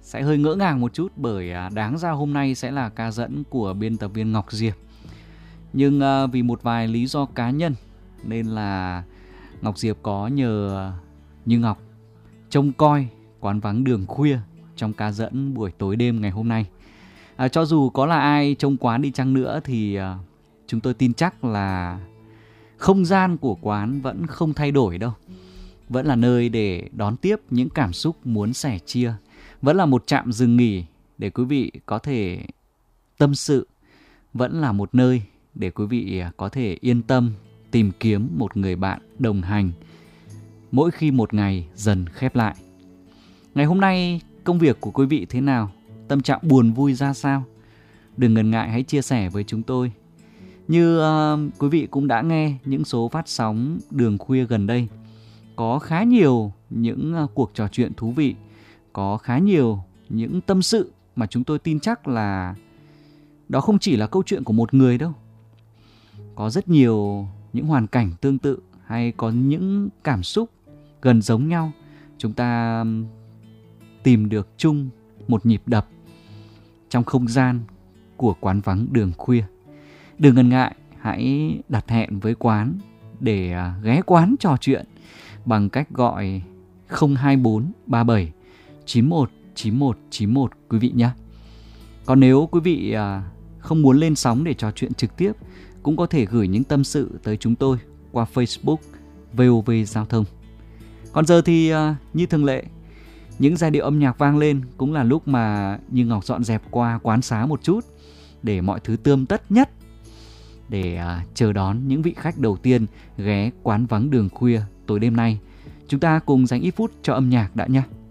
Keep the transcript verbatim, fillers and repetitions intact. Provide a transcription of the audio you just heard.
sẽ hơi ngỡ ngàng một chút bởi đáng ra hôm nay sẽ là ca dẫn của biên tập viên Ngọc Diệp. Nhưng vì một vài lý do cá nhân nên là Ngọc Diệp có nhờ Như Ngọc trông coi quán vắng đường khuya trong ca dẫn buổi tối đêm ngày hôm nay. À, cho dù có là ai trông quán đi chăng nữa thì uh, chúng tôi tin chắc là không gian của quán vẫn không thay đổi đâu. Vẫn là nơi để đón tiếp những cảm xúc muốn sẻ chia. Vẫn là một trạm dừng nghỉ để quý vị có thể tâm sự. Vẫn là một nơi để quý vị có thể yên tâm tìm kiếm một người bạn đồng hành mỗi khi một ngày dần khép lại. Ngày hôm nay công việc của quý vị thế nào? Tâm trạng buồn vui ra sao? Đừng ngần ngại hãy chia sẻ với chúng tôi. Như uh, quý vị cũng đã nghe những số phát sóng đường khuya gần đây, có khá nhiều những uh, cuộc trò chuyện thú vị, có khá nhiều những tâm sự mà chúng tôi tin chắc là đó không chỉ là câu chuyện của một người đâu. Có rất nhiều những hoàn cảnh tương tự hay có những cảm xúc gần giống nhau. Chúng ta tìm được chung một nhịp đập trong không gian của quán vắng đường khuya. Đừng ngần ngại, hãy đặt hẹn với quán để ghé quán trò chuyện bằng cách gọi không hai bốn ba bảy chín một chín một chín một quý vị nhé. Còn nếu quý vị không muốn lên sóng để trò chuyện trực tiếp, cũng có thể gửi những tâm sự tới chúng tôi qua Facebook vê o vê Giao thông. Còn giờ thì như thường lệ, những giai điệu âm nhạc vang lên cũng là lúc mà Như Ngọc dọn dẹp qua quán xá một chút để mọi thứ tươm tất nhất, để uh, chờ đón những vị khách đầu tiên ghé quán vắng đường khuya tối đêm nay. Chúng ta cùng dành ít phút cho âm nhạc đã nhé.